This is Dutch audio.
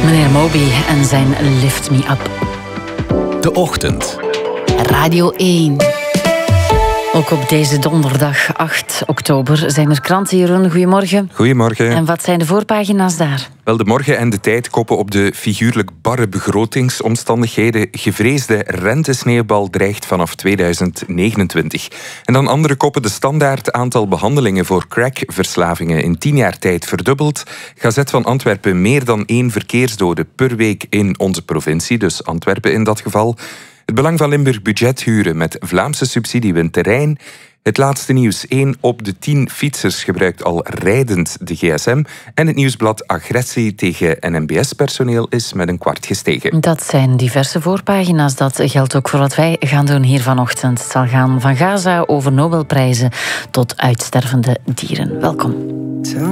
Meneer Moby en zijn Lift Me Up. De Ochtend. Radio 1. Ook op deze donderdag 8 oktober zijn er kranten, Jeroen. Goedemorgen. Goedemorgen. En wat zijn de voorpagina's daar? Wel, de Morgen en de Tijd koppen op de figuurlijk barre begrotingsomstandigheden. Gevreesde rentesneeuwbal dreigt vanaf 2029. En dan andere koppen: de Standaard: aantal behandelingen voor crackverslavingen in 10 jaar tijd verdubbeld. Gazet van Antwerpen: meer dan 1 verkeersdode per week in onze provincie, dus Antwerpen in dat geval. Het Belang van Limburg: budget huren met Vlaamse subsidie wint terrein. Het laatste nieuws: 1 op de 10 fietsers gebruikt al rijdend de gsm. En het Nieuwsblad: agressie tegen NMBS-personeel is met een kwart gestegen. Dat zijn diverse voorpagina's. Dat geldt ook voor wat wij gaan doen hier vanochtend. Het zal gaan van Gaza over Nobelprijzen tot uitstervende dieren. Welkom.